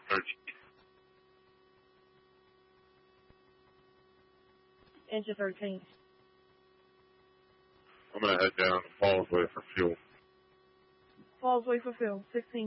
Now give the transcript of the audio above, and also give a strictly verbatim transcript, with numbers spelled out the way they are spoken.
thirteen. Engine thirteen. I'm going to head down to Falls Way for fuel. Falls Way for fuel, sixteen.